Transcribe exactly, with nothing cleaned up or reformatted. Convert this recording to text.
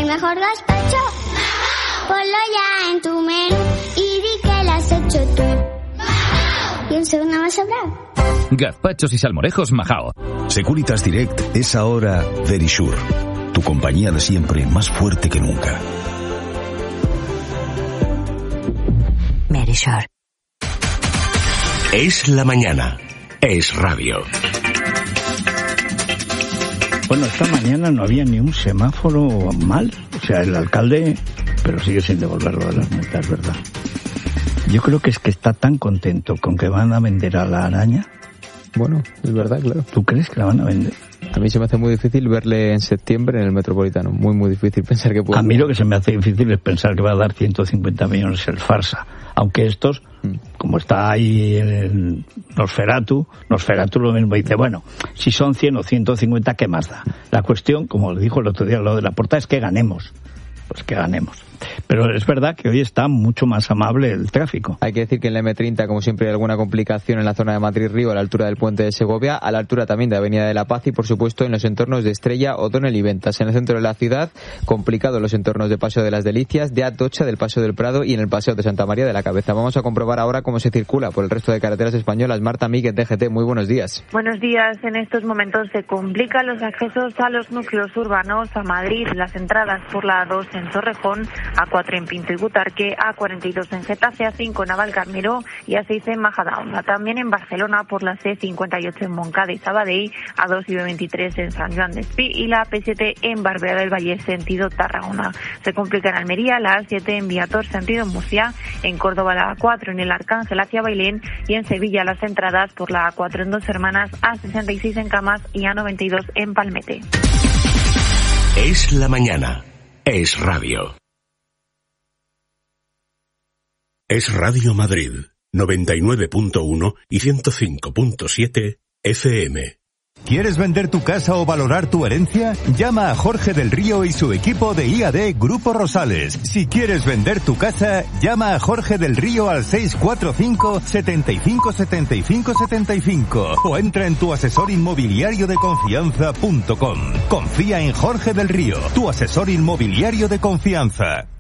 El mejor gazpacho, ponlo ya en tu menú y di que lo has hecho tú. Y un segundo más sobrado. Gazpachos y salmorejos Majao. Securitas Direct es ahora Verisure, tu compañía de siempre más fuerte que nunca. Verisure. Es la mañana. Es radio. Bueno, esta mañana no había ni un semáforo mal. O sea, el alcalde, pero sigue sin devolverlo de las multas, ¿verdad? Yo creo que es que está tan contento con que van a vender a la araña. Bueno, es verdad, claro. ¿Tú crees que la van a vender? A mí se me hace muy difícil verle en septiembre en el Metropolitano. Muy, muy difícil pensar que puede... A mí lo que se me hace difícil es pensar que va a dar ciento cincuenta millones el farsa. Aunque estos, mm. como está ahí el Nosferatu, Nosferatu lo mismo dice, bueno, si son cien o ciento cincuenta, ¿qué más da? La cuestión, como le dijo el otro día lo de la Porta, es que ganemos. Pues que ganemos. Pero es verdad que hoy está mucho más amable el tráfico. Hay que decir que en la eme treinta, como siempre, hay alguna complicación en la zona de Madrid-Río, a la altura del puente de Segovia, a la altura también de Avenida de la Paz y, por supuesto, en los entornos de Estrella, O'Donnell y Ventas. En el centro de la ciudad, complicado los entornos de Paseo de las Delicias, de Atocha, del Paseo del Prado y en el Paseo de Santa María de la Cabeza. Vamos a comprobar ahora cómo se circula por el resto de carreteras españolas. Marta Míguez, D G T, muy buenos días. Buenos días. En estos momentos se complican los accesos a los núcleos urbanos, a Madrid, las entradas por la A dos en Torrejón, A cuatro en Pinto y Butarque, A cuarenta y dos en Getafe, A cinco en Navalcarnero y A seis en Majadahonda. También en Barcelona por la C cincuenta y ocho en Montcada y Sabadell, A dos y B veintitrés en San Joan d'Espí y la P siete en Barberá del Valle sentido Tarragona. Se complica en Almería, la A siete en Viator sentido Murcia, en Córdoba la A cuatro en el Arcángel hacia Bailén y en Sevilla las entradas por la A cuatro en Dos Hermanas, A sesenta y seis en Camas y A noventa y dos en Palmete. Es la mañana. Es radio. Es Radio Madrid, noventa y nueve punto uno y ciento cinco punto siete F M. ¿Quieres vender tu casa o valorar tu herencia? Llama a Jorge del Río y su equipo de I A D Grupo Rosales. Si quieres vender tu casa, llama a Jorge del Río al seis cuatro cinco, setenta y cinco, setenta y cinco, setenta y cinco o entra en tu asesor inmobiliario de confianza punto com. Confía en Jorge del Río, tu asesor inmobiliario de confianza.